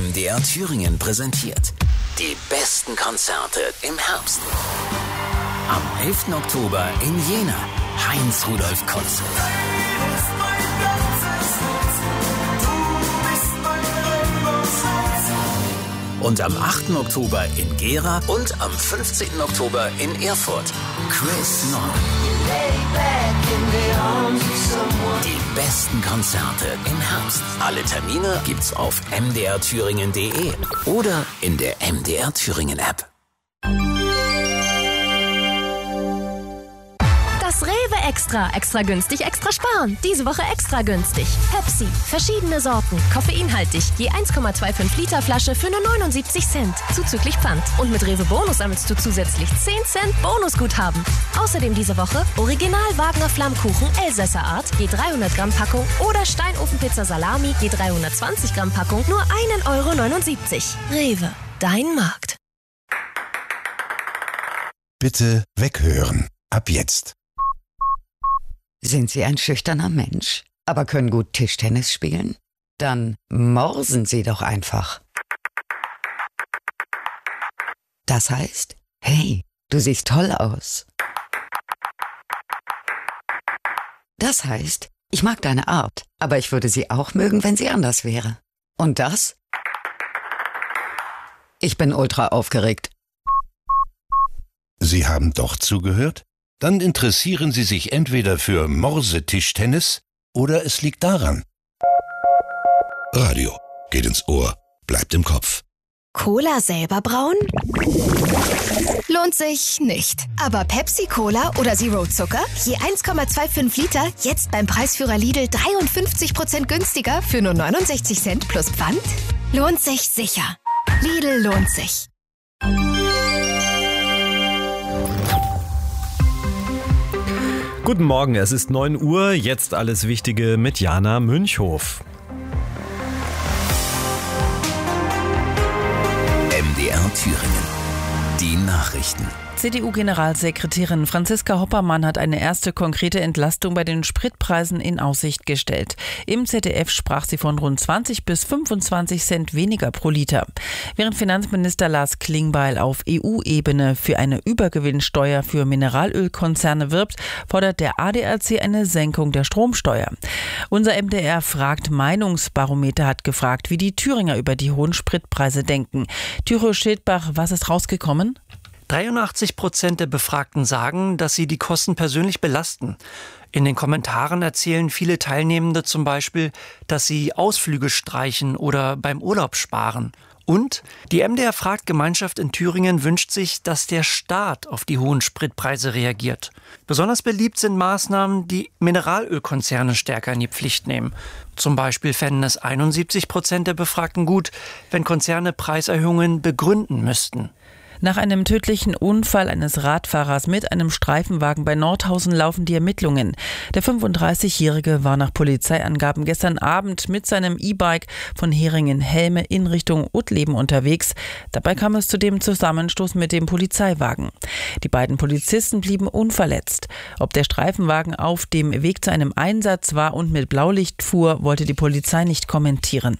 MDR Thüringen präsentiert die besten Konzerte im Herbst. Am 11. Oktober in Jena, Heinz-Rudolf Konzert. Und am 8. Oktober in Gera und am 15. Oktober in Erfurt, Chris Norman. Die besten Konzerte im Herbst. Alle Termine gibt's auf mdrthüringen.de oder in der MDR Thüringen App. Das Rewe Extra. Extra günstig, extra sparen. Diese Woche extra günstig. Pepsi. Verschiedene Sorten. Koffeinhaltig. Je 1,25 Liter Flasche für nur 79 Cent. Zuzüglich Pfand. Und mit Rewe Bonus sammelst du zusätzlich 10 Cent Bonusguthaben. Außerdem diese Woche Original Wagner Flammkuchen Elsässer Art. Je 300 Gramm Packung. Oder Steinofenpizza Salami. Je 320 Gramm Packung. Nur 1,79 €. Rewe. Dein Markt. Bitte weghören. Ab jetzt. Sind Sie ein schüchterner Mensch, aber können gut Tischtennis spielen? Dann morsen Sie doch einfach. Das heißt, hey, du siehst toll aus. Das heißt, ich mag deine Art, aber ich würde sie auch mögen, wenn sie anders wäre. Und das? Ich bin ultra aufgeregt. Sie haben doch zugehört? Dann interessieren Sie sich entweder für Morsetischtennis oder es liegt daran. Radio geht ins Ohr, bleibt im Kopf. Cola selber brauen? Lohnt sich nicht. Aber Pepsi-Cola oder Zero Zucker? Je 1,25 Liter, jetzt beim Preisführer Lidl 53% günstiger für nur 69 Cent plus Pfand? Lohnt sich sicher. Lidl lohnt sich. Guten Morgen, es ist 9 Uhr, jetzt alles Wichtige mit Jana Münchhof. MDR Thüringen. Die Nachrichten. CDU-Generalsekretärin Franziska Hoppermann hat eine erste konkrete Entlastung bei den Spritpreisen in Aussicht gestellt. Im ZDF sprach sie von rund 20 bis 25 Cent weniger pro Liter. Während Finanzminister Lars Klingbeil auf EU-Ebene für eine Übergewinnsteuer für Mineralölkonzerne wirbt, fordert der ADAC eine Senkung der Stromsteuer. Unser MDR fragt Meinungsbarometer hat gefragt, wie die Thüringer über die hohen Spritpreise denken. Thüro Schildbach, was ist rausgekommen? 83% der Befragten sagen, dass sie die Kosten persönlich belasten. In den Kommentaren erzählen viele Teilnehmende zum Beispiel, dass sie Ausflüge streichen oder beim Urlaub sparen. Und die MDR-Fragt-Gemeinschaft in Thüringen wünscht sich, dass der Staat auf die hohen Spritpreise reagiert. Besonders beliebt sind Maßnahmen, die Mineralölkonzerne stärker in die Pflicht nehmen. Zum Beispiel fänden es 71% der Befragten gut, wenn Konzerne Preiserhöhungen begründen müssten. Nach einem tödlichen Unfall eines Radfahrers mit einem Streifenwagen bei Nordhausen laufen die Ermittlungen. Der 35-Jährige war nach Polizeiangaben gestern Abend mit seinem E-Bike von Heringen-Helme in Richtung Uttleben unterwegs. Dabei kam es zu dem Zusammenstoß mit dem Polizeiwagen. Die beiden Polizisten blieben unverletzt. Ob der Streifenwagen auf dem Weg zu einem Einsatz war und mit Blaulicht fuhr, wollte die Polizei nicht kommentieren.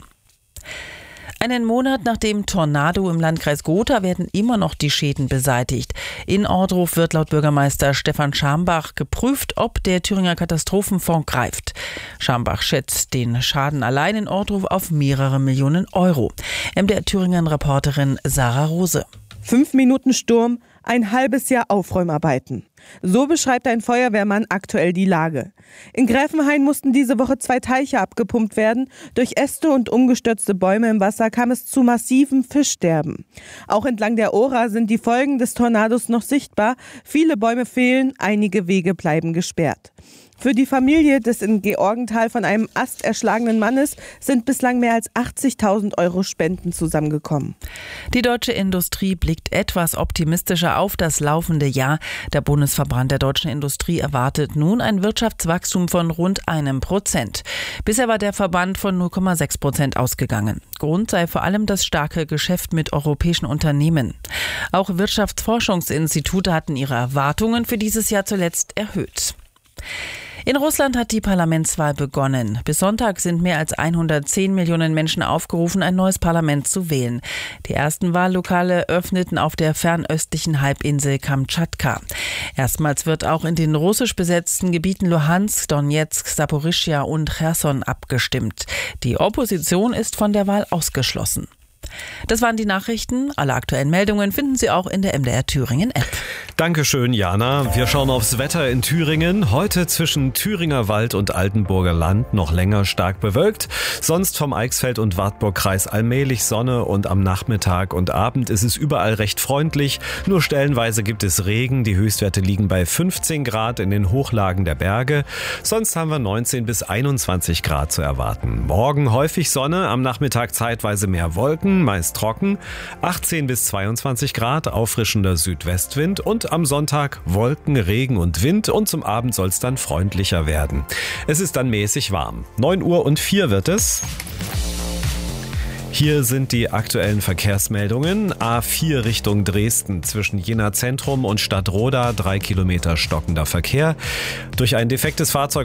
Einen Monat nach dem Tornado im Landkreis Gotha werden immer noch die Schäden beseitigt. In Ohrdruf wird laut Bürgermeister Stefan Schambach geprüft, ob der Thüringer Katastrophenfonds greift. Schambach schätzt den Schaden allein in Ohrdruf auf mehrere Millionen Euro. MDR Thüringen-Reporterin Sarah Rose. 5 Minuten Sturm, ein halbes Jahr Aufräumarbeiten. So beschreibt ein Feuerwehrmann aktuell die Lage. In Gräfenhain mussten diese Woche 2 Teiche abgepumpt werden. Durch Äste und umgestürzte Bäume im Wasser kam es zu massivem Fischsterben. Auch entlang der Ohra sind die Folgen des Tornados noch sichtbar. Viele Bäume fehlen, einige Wege bleiben gesperrt. Für die Familie des in Georgenthal von einem Ast erschlagenen Mannes sind bislang mehr als 80.000 € Spenden zusammengekommen. Die deutsche Industrie blickt etwas optimistischer auf das laufende Jahr. Der Bundesverband der deutschen Industrie erwartet nun ein Wirtschaftswachstum von rund 1%. Bisher war der Verband von 0,6% ausgegangen. Grund sei vor allem das starke Geschäft mit europäischen Unternehmen. Auch Wirtschaftsforschungsinstitute hatten ihre Erwartungen für dieses Jahr zuletzt erhöht. In Russland hat die Parlamentswahl begonnen. Bis Sonntag sind mehr als 110 Millionen Menschen aufgerufen, ein neues Parlament zu wählen. Die ersten Wahllokale öffneten auf der fernöstlichen Halbinsel Kamtschatka. Erstmals wird auch in den russisch besetzten Gebieten Luhansk, Donetsk, Saporischschja und Cherson abgestimmt. Die Opposition ist von der Wahl ausgeschlossen. Das waren die Nachrichten. Alle aktuellen Meldungen finden Sie auch in der MDR Thüringen App. Dankeschön, Jana. Wir schauen aufs Wetter in Thüringen. Heute zwischen Thüringer Wald und Altenburger Land noch länger stark bewölkt. Sonst vom Eichsfeld- und Wartburgkreis allmählich Sonne und am Nachmittag und Abend ist es überall recht freundlich. Nur stellenweise gibt es Regen. Die Höchstwerte liegen bei 15 Grad in den Hochlagen der Berge. Sonst haben wir 19 bis 21 Grad zu erwarten. Morgen häufig Sonne, am Nachmittag zeitweise mehr Wolken, meist trocken, 18 bis 22 Grad, auffrischender Südwestwind und am Sonntag Wolken, Regen und Wind und zum Abend soll es dann freundlicher werden. Es ist dann mäßig warm. 9:04 wird es. Hier sind die aktuellen Verkehrsmeldungen. A4 Richtung Dresden zwischen Jena Zentrum und Stadtroda 3 Kilometer stockender Verkehr. Durch ein defektes Fahrzeug